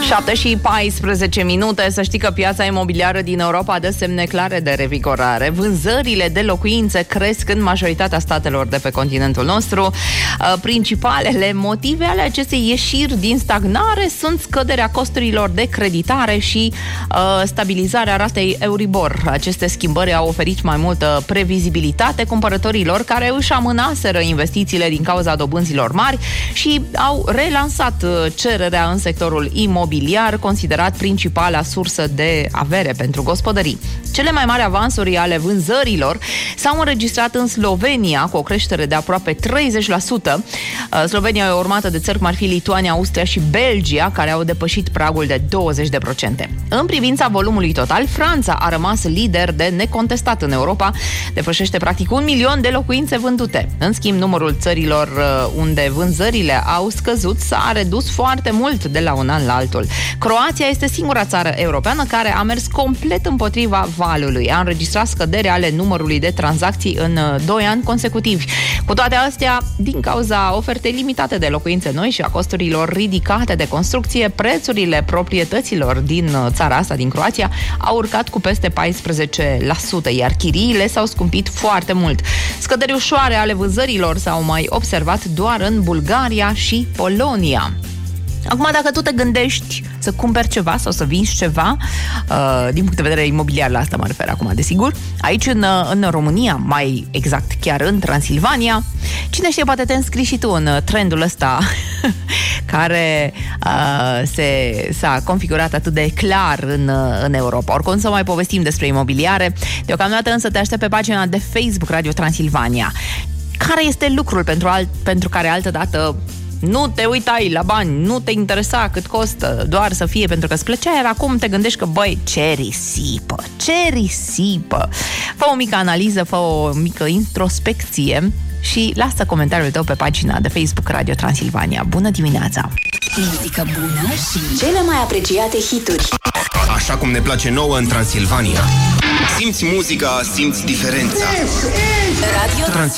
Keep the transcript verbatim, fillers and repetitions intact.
șapte și paisprezece minute. Să știi că piața imobiliară din Europa dă semne clare de revigorare. Vânzările de locuințe cresc în majoritatea statelor de pe continentul nostru. Principalele motive ale acestei ieșiri din stagnare sunt scăderea costurilor de creditare și uh, stabilizarea ratei Euribor. Aceste schimbări au oferit mai multă previzibilitate cumpărătorilor care își amânaseră investițiile din cauza dobânzilor mari și au relansat cererea în sectorul imobiliar, considerat principala sursă de avere pentru gospodării. Cele mai mari avansuri ale vânzărilor s-au înregistrat în Slovenia, cu o creștere de aproape treizeci la sută. Slovenia e urmată de țări cum ar fi Lituania, Austria și Belgia, care au depășit pragul de douăzeci la sută. În privința volumului total, Franța a rămas lider de necontestat în Europa, depășește practic un milion de locuințe vândute. În schimb, numărul țărilor unde vânzările au scăzut s-a redus foarte mult de la un an la altul. Croația este singura țară europeană care a mers complet împotriva valului. A înregistrat scăderea ale numărului de tranzacții în doi ani consecutivi. Cu toate astea, din cauza ofertei limitate de locuințe noi și a costurilor ridicate de construcție, prețurile proprietăților din țara asta, din Croația, au urcat cu peste paisprezece la sută, iar chiriile s-au scumpit foarte mult. Scăderi ușoare ale vânzărilor s-au mai observat doar în Bulgaria și Polonia. Acum, dacă tu te gândești să cumperi ceva sau să vinzi ceva, uh, din punct de vedere imobiliar, la asta mă refer acum, desigur, aici în, în România, mai exact chiar în Transilvania, cine știe, poate te înscrii și tu în trendul ăsta care uh, se, s-a configurat atât de clar în, în Europa. Oricum să mai povestim despre imobiliare. Deocamdată însă te aștept pe pagina de Facebook Radio Transilvania. Care este lucrul pentru, alt, pentru care altădată nu te uitai la bani, nu te interesa cât costă, doar să fie pentru că îți plăcea, iar acum te gândești că, băi, ce risipă, ce risipă. Fă o mică analiză, fă o mică introspecție și lasă comentariul tău pe pagina de Facebook Radio Transilvania. Bună dimineața! Muzică bună și cele mai apreciate hituri. Așa cum ne place nouă în Transilvania. Simți muzica, simți diferența. Radio